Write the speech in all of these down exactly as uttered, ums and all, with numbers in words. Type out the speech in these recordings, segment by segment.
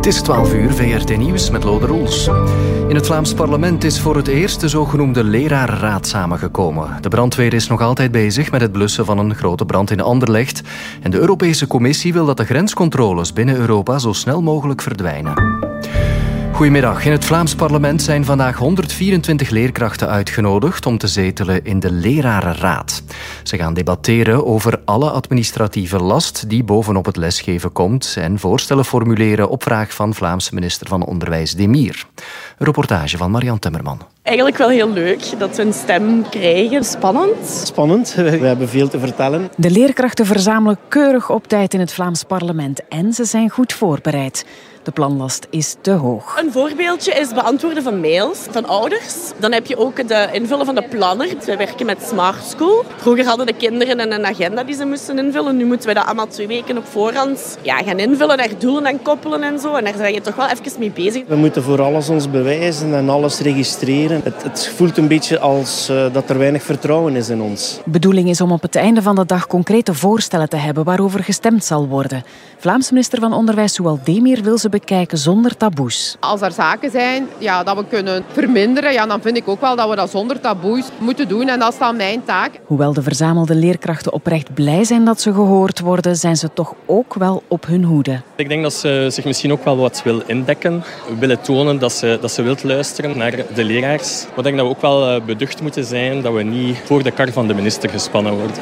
Het is twaalf uur, V R T Nieuws met Lode Roels. In het Vlaams parlement is voor het eerst de zogenoemde lerarenraad samengekomen. De brandweer is nog altijd bezig met het blussen van een grote brand in Anderlecht. En de Europese Commissie wil dat de grenscontroles binnen Europa zo snel mogelijk verdwijnen. Goedemiddag. In het Vlaams parlement zijn vandaag honderdvierentwintig leerkrachten uitgenodigd om te zetelen in de lerarenraad. Ze gaan debatteren over alle administratieve last die bovenop het lesgeven komt en voorstellen formuleren op vraag van Vlaamse minister van Onderwijs Demir. Een reportage van Marianne Timmerman. Eigenlijk wel heel leuk dat we een stem krijgen. Spannend. Spannend. We hebben veel te vertellen. De leerkrachten verzamelen keurig op tijd in het Vlaams parlement en ze zijn goed voorbereid. De planlast is te hoog. Een voorbeeldje is beantwoorden van mails van ouders. Dan heb je ook het invullen van de planner. Wij werken met Smart School. Vroeger hadden de kinderen een agenda die ze moesten invullen. Nu moeten we dat allemaal twee weken op voorhand ja, gaan invullen, daar doelen aan koppelen en zo. En daar ben je toch wel even mee bezig. We moeten voor alles ons bewijzen en alles registreren. Het, het voelt een beetje als uh, dat er weinig vertrouwen is in ons. De bedoeling is om op het einde van de dag concrete voorstellen te hebben waarover gestemd zal worden. Vlaamse minister van Onderwijs Zoal Demir wil ze bekijken zonder taboes. Als er zaken zijn ja, dat we kunnen verminderen, ja, dan vind ik ook wel dat we dat zonder taboes moeten doen. En dat is dan mijn taak. Hoewel de verzamelde leerkrachten oprecht blij zijn dat ze gehoord worden, zijn ze toch ook wel op hun hoede. Ik denk dat ze zich misschien ook wel wat wil indekken. Willen tonen dat ze, dat ze wilt luisteren naar de leraars. Maar ik denk dat we ook wel beducht moeten zijn dat we niet voor de kar van de minister gespannen worden.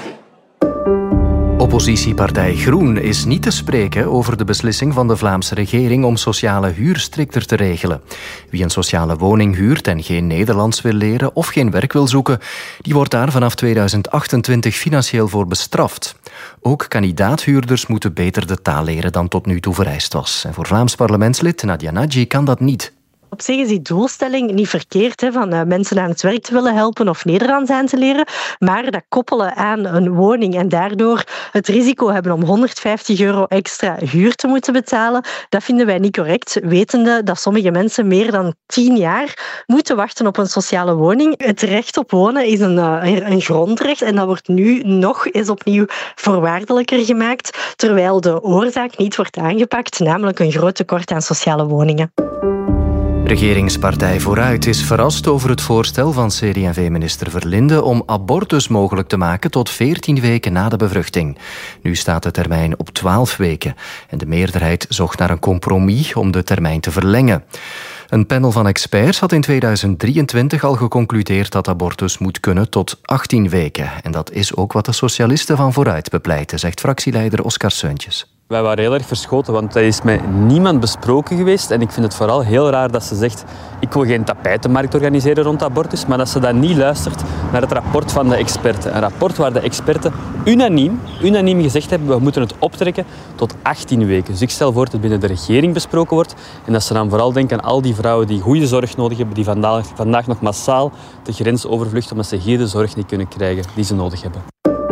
Oppositiepartij Groen is niet te spreken over de beslissing van de Vlaamse regering om sociale huur strikter te regelen. Wie een sociale woning huurt en geen Nederlands wil leren of geen werk wil zoeken, die wordt daar vanaf tweeduizend achtentwintig financieel voor bestraft. Ook kandidaathuurders moeten beter de taal leren dan tot nu toe vereist was. En voor Vlaams parlementslid Nadia Nagy kan dat niet. Op zich is die doelstelling niet verkeerd, hè, van uh, mensen aan het werk te willen helpen of Nederlands aan te leren, maar dat koppelen aan een woning en daardoor het risico hebben om honderdvijftig euro extra huur te moeten betalen, dat vinden wij niet correct, wetende dat sommige mensen meer dan tien jaar moeten wachten op een sociale woning. Het recht op wonen is een, uh, een grondrecht en dat wordt nu nog eens opnieuw voorwaardelijker gemaakt, terwijl de oorzaak niet wordt aangepakt, namelijk een groot tekort aan sociale woningen. Regeringspartij Vooruit is verrast over het voorstel van C D en V-minister Verlinde om abortus mogelijk te maken tot veertien weken na de bevruchting. Nu staat de termijn op twaalf weken en de meerderheid zocht naar een compromis om de termijn te verlengen. Een panel van experts had in tweeduizend drieëntwintig al geconcludeerd dat abortus moet kunnen tot achttien weken. En dat is ook wat de socialisten van Vooruit bepleiten, zegt fractieleider Oscar Seuntjes. Wij waren heel erg verschoten, want dat is met niemand besproken geweest. En ik vind het vooral heel raar dat ze zegt, ik wil geen tapijtenmarkt organiseren rond abortus, maar dat ze dan niet luistert naar het rapport van de experten. Een rapport waar de experten unaniem, unaniem gezegd hebben, we moeten het optrekken tot achttien weken. Dus ik stel voor dat het binnen de regering besproken wordt en dat ze dan vooral denken aan al die vrouwen die goede zorg nodig hebben, die vandaag, vandaag nog massaal de grens overvluchten omdat ze hier de zorg niet kunnen krijgen die ze nodig hebben.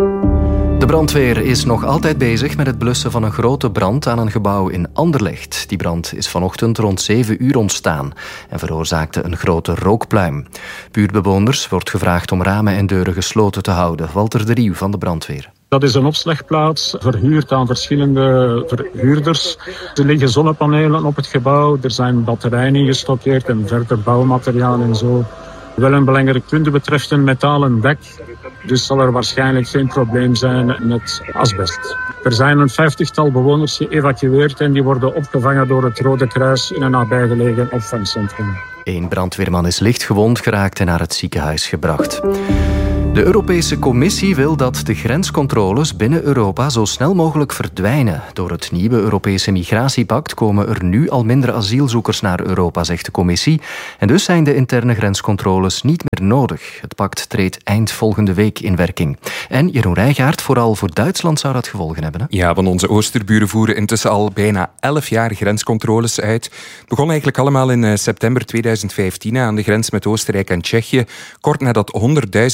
De brandweer is nog altijd bezig met het blussen van een grote brand aan een gebouw in Anderlecht. Die brand is vanochtend rond zeven uur ontstaan en veroorzaakte een grote rookpluim. Buurtbewoners wordt gevraagd om ramen en deuren gesloten te houden. Walter de Rieuw van de brandweer. Dat is een opslagplaats, verhuurd aan verschillende verhuurders. Er liggen zonnepanelen op het gebouw, er zijn batterijen ingestockeerd en verder bouwmateriaal en zo. Wel een belangrijk punt betreft een metalen dak, dus zal er waarschijnlijk geen probleem zijn met asbest. Er zijn een vijftigtal bewoners geëvacueerd en die worden opgevangen door het Rode Kruis in een nabijgelegen opvangcentrum. Eén brandweerman is licht gewond geraakt en naar het ziekenhuis gebracht. De Europese Commissie wil dat de grenscontroles binnen Europa zo snel mogelijk verdwijnen. Door het nieuwe Europese migratiepact komen er nu al minder asielzoekers naar Europa, zegt de Commissie. En dus zijn de interne grenscontroles niet meer nodig. Het pact treedt eind volgende week in werking. En Jeroen Rijgaard, vooral voor Duitsland zou dat gevolgen hebben, hè? Ja, van onze oosterburen voeren intussen al bijna elf jaar grenscontroles uit. Het begon eigenlijk allemaal in september tweeduizend vijftien aan de grens met Oostenrijk en Tsjechië. Kort nadat honderdduizenden migranten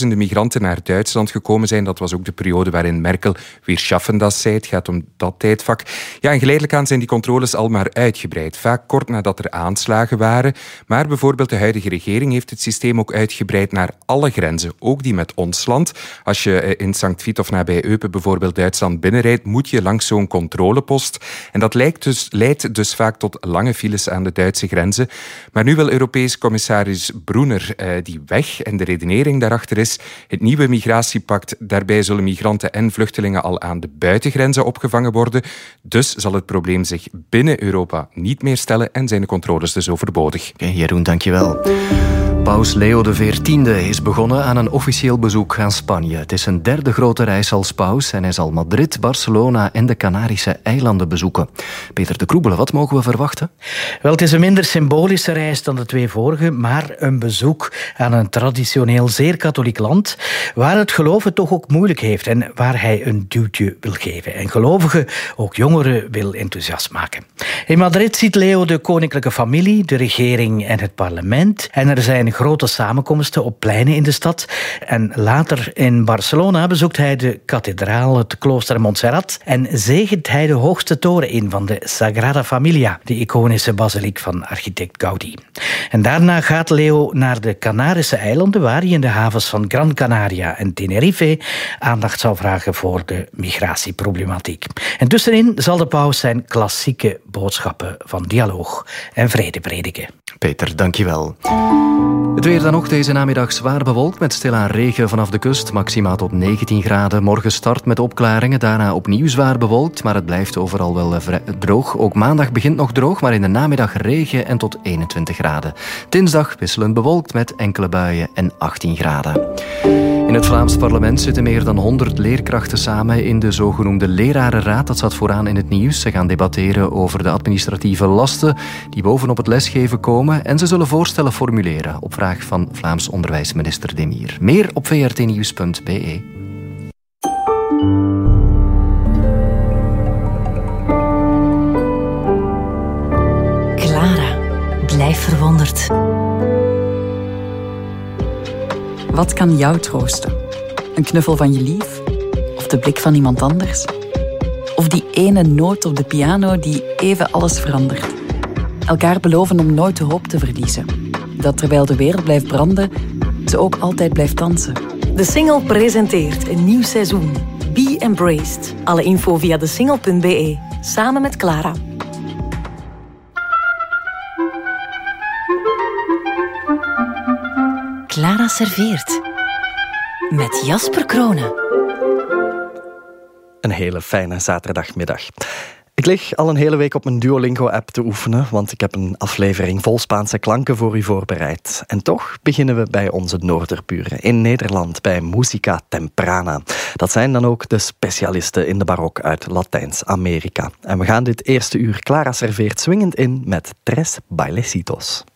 migranten naar Duitsland gekomen zijn. Dat was ook de periode waarin Merkel weer schaffen das zei. Het gaat om dat tijdvak. Ja, en geleidelijk aan zijn die controles al maar uitgebreid. Vaak kort nadat er aanslagen waren. Maar bijvoorbeeld de huidige regering heeft het systeem ook uitgebreid naar alle grenzen. Ook die met ons land. Als je in Sankt Vith of nabij Eupen bijvoorbeeld Duitsland binnenrijdt, moet je langs zo'n controlepost. En dat leidt dus, leidt dus vaak tot lange files aan de Duitse grenzen. Maar nu wil Europees commissaris Brunner eh, die weg. En de redenering daarachter is het nieuwe migratiepact. Daarbij zullen migranten en vluchtelingen al aan de buitengrenzen opgevangen worden. Dus zal het probleem zich binnen Europa niet meer stellen en zijn de controles dus overbodig. Okay, Jeroen, dankjewel. Paus Leo de veertiende is begonnen aan een officieel bezoek aan Spanje. Het is zijn derde grote reis als paus en hij zal Madrid, Barcelona en de Canarische eilanden bezoeken. Peter de Kroebelen, wat mogen we verwachten? Wel, het is een minder symbolische reis dan de twee vorige, maar een bezoek aan een traditioneel zeer katholiek land, waar het geloven toch ook moeilijk heeft en waar hij een duwtje wil geven. En gelovigen, ook jongeren, wil enthousiast maken. In Madrid ziet Leo de koninklijke familie, de regering en het parlement. En er zijn grote samenkomsten op pleinen in de stad. En later in Barcelona bezoekt hij de kathedraal, het klooster Montserrat, en zegent hij de hoogste toren in van de Sagrada Familia, de iconische basiliek van architect Gaudí. En daarna gaat Leo naar de Canarische eilanden, waar hij in de havens van Gran Canaria en Tenerife aandacht zal vragen voor de migratieproblematiek. En tussenin zal de paus zijn klassieke boodschappen van dialoog en vrede prediken. Peter, dankjewel. Het weer dan nog deze namiddag zwaar bewolkt met stilaan regen vanaf de kust. Maxima tot negentien graden. Morgen start met opklaringen. Daarna opnieuw zwaar bewolkt, maar het blijft overal wel droog. Ook maandag begint nog droog, maar in de namiddag regen en tot eenentwintig graden. Dinsdag wisselend bewolkt met enkele buien en achttien graden. In het Vlaams parlement zitten meer dan honderd leerkrachten samen in de zogenoemde lerarenraad. Dat staat vooraan in het nieuws. Ze gaan debatteren over de administratieve lasten die bovenop het lesgeven komen. En ze zullen voorstellen formuleren op vraag van Vlaams onderwijsminister Demir. Meer op v r t nieuws punt b e. Clara, blijf verwonderd. Wat kan jou troosten? Een knuffel van je lief? Of de blik van iemand anders? Of die ene noot op de piano die even alles verandert? Elkaar beloven om nooit de hoop te verliezen. Dat terwijl de wereld blijft branden, ze ook altijd blijft dansen. De Single presenteert een nieuw seizoen. Be Embraced. Alle info via de single punt b e. Samen met Clara. Clara serveert. Met Jasper Kronen. Een hele fijne zaterdagmiddag. Ik lig al een hele week op mijn Duolingo-app te oefenen, want ik heb een aflevering vol Spaanse klanken voor u voorbereid. En toch beginnen we bij onze noorderburen in Nederland, bij Musica Temprana. Dat zijn dan ook de specialisten in de barok uit Latijns-Amerika. En we gaan dit eerste uur Clara serveert swingend in met Tres Bailecitos.